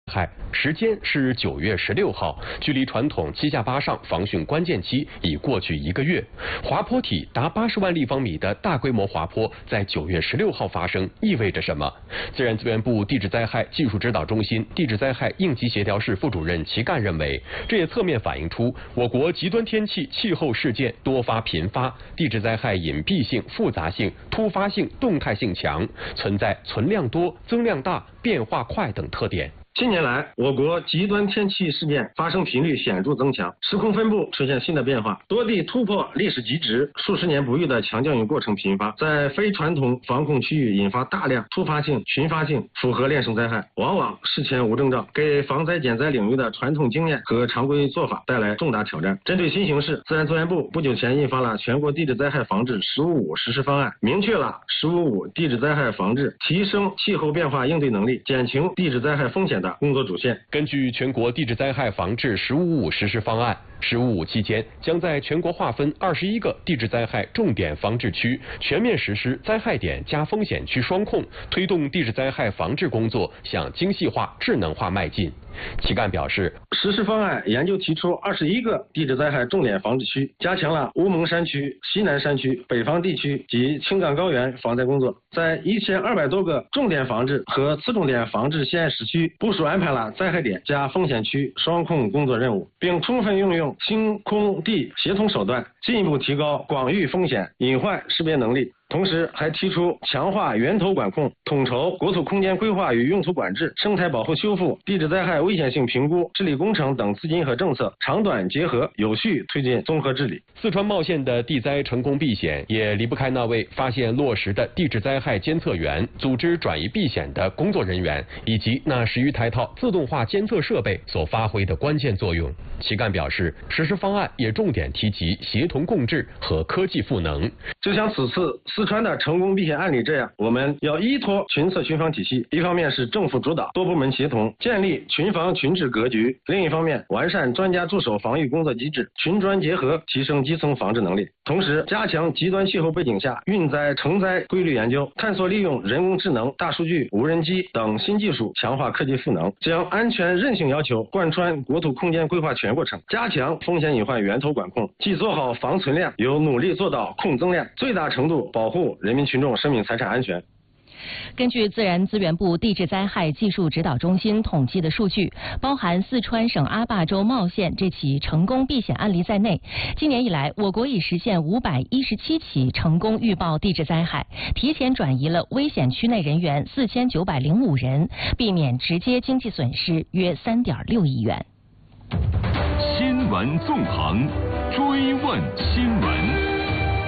害，时间是9月16号，距离传统7下8上防汛关键期已过去1个月。滑坡体达80万立方米的大规模滑坡在9月16号发生，意味着什么？自然资源部地质灾害技术指导中心地质灾害应急协调室副主任齐干认为，这也侧面反映出我国极端天气气候事件多发频发，地质灾害隐蔽性、复杂性、突发性、动态性强，存在存量多、增量大、变化快等特点。 近年来，我国极端天气事件发生频率显著增强，时空分布出现新的变化，多地突破历史极值，数十年不遇的强降雨过程频发，在非传统防控区域引发大量突发性、群发性复合链生灾害，往往事前无征兆，给防灾减灾领域的传统经验和常规做法带来重大挑战。针对新形势，自然资源部不久前印发了全国地质灾害防治“十五五”实施方案，明确了“十五五”地质灾害防治提升气候变化应对能力、减轻地质灾害风险的工作主线。 根据全国地质灾害防治“十五五”实施方案，“十五五”期间将在全国划分21个地质灾害重点防治区，全面实施灾害点加风险区双控，推动地质灾害防治工作向精细化、智能化迈进。齐干表示， 实施方案研究提出21个地质灾害重点防治区，加强了乌蒙山区、西南山区、北方地区及青藏高原防灾工作，在1200多个重点防治和次重点防治县市区部署安排了灾害点加风险区双控工作任务，并充分运用星空地协同手段，进一步提高广域风险隐患识别能力。同时还提出强化源头管控，统筹国土空间规划与用途管制、生态保护修复、地质灾害危险性评估、治理工程等资金和政策长短结合，有序推进综合治理。 四川茂县的地灾成功避险也离不开那位发现落实的地质灾害监测员、组织转移避险的工作人员，以及那10余台套自动化监测设备所发挥的关键作用。齐干表示，实施方案也重点提及协同共治和科技赋能。 就像此次四川的成功避险案例这样，我们要依托群策群防体系，一方面是政府主导、多部门协同，建立群防群治格局；另一方面，完善专家驻守防御工作机制，群专结合，提升基层防治能力。同时，加强极端气候背景下运灾成灾规律研究，探索利用人工智能、大数据、无人机等新技术，强化科技赋能，将安全韧性要求贯穿国土空间规划全过程，加强风险隐患源头管控，既做好防存量，又努力做到控增量，最大程度保护人民群众生命财产安全。 根据自然资源部地质灾害技术指导中心统计的数据，包含四川省阿坝州茂县这起成功避险案例在内，今年以来，我国已实现517起成功预报地质灾害，提前转移了危险区内人员4905人，避免直接经济损失约3.6亿元。 新闻纵横，追问新闻。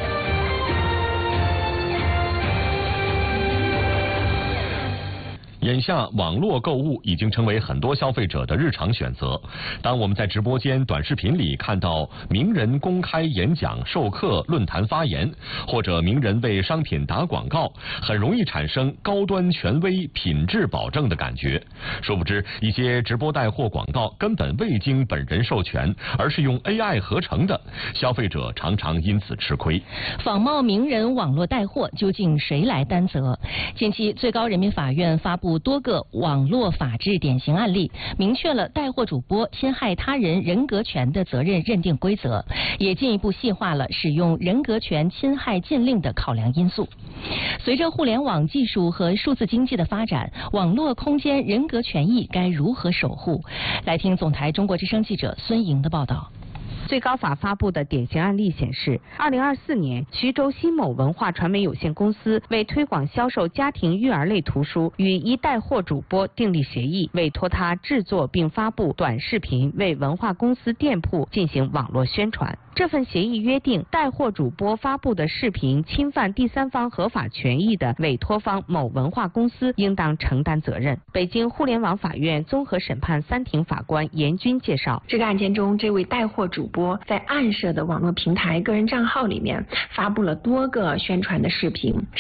眼下，网络购物已经成为很多消费者的日常选择。当我们在直播间、短视频里看到名人公开演讲、授课、论坛发言，或者名人为商品打广告，很容易产生高端、权威、品质保证的感觉。殊不知，一些直播带货广告根本未经本人授权，而是用 AI 合成的，消费者常常因此吃亏。 仿冒名人网络带货，究竟谁来担责？近期，最高人民法院发布多个网络法治典型案例，明确了带货主播侵害他人人格权的责任认定规则，也进一步细化了使用人格权侵害禁令的考量因素。随着互联网技术和数字经济的发展，网络空间人格权益该如何守护？来听总台中国之声记者孙莹的报道。 最高法发布的典型案例显示，2024年，徐州新某文化传媒有限公司为推广销售家庭育儿类图书，与一带货主播订立协议，委托他制作并发布短视频，为文化公司店铺进行网络宣传。这份协议约定，带货主播发布的视频侵犯第三方合法权益的委托方某文化公司应当承担责任。北京互联网法院综合审判3庭法官严军介绍， 这个案件中，这位带货主播在暗设的网络平台个人账号里面发布了多个宣传的视频。